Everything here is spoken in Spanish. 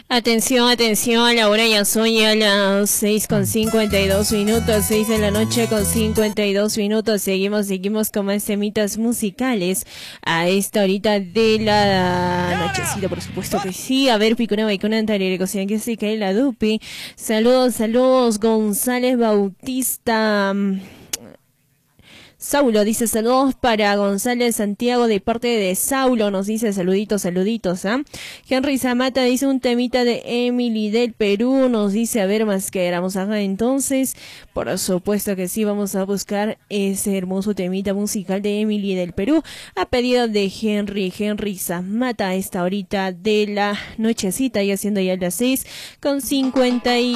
Atención, atención, la hora ya son ya las 6:52, 6 de la noche con 52 minutos. Seguimos con más temitas musicales a esta horita de la nochecita, por supuesto que sí. A ver, Picona, Baicona, Antarere, Cocina, que se cae la Dupi. Saludos, González Bautista. Saulo dice saludos para González Santiago de parte de Saulo, nos dice saluditos, ¿ah? Henry Zamata dice un temita de Emily del Perú, nos dice a ver más que éramos acá entonces, por supuesto que sí, vamos a buscar ese hermoso temita musical de Emily del Perú, a pedido de Henry Zamata a esta horita de la nochecita, y haciendo ya las 6:50